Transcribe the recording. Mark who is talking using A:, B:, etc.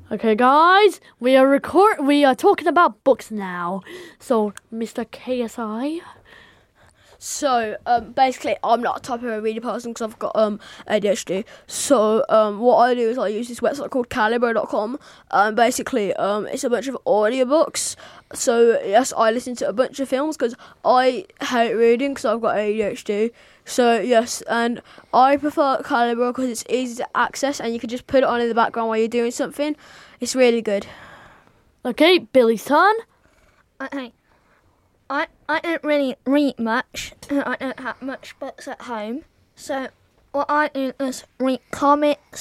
A: Okay, guys, we are talking about books now. So, Mr. KSI.
B: So, basically, I'm not a type of a reader person because I've got ADHD. So, what I do is I use this website called Calibro.com. Basically, it's a bunch of audiobooks. So, yes, I listen to a bunch of films because I hate reading because I've got ADHD. So, yes, and I prefer Calibro because it's easy to access and you can just put it on in the background while you're doing something. It's really good.
A: Okay, Billy's turn.
C: Okay. I don't really read much. I don't have much books at home. So what I do is read comics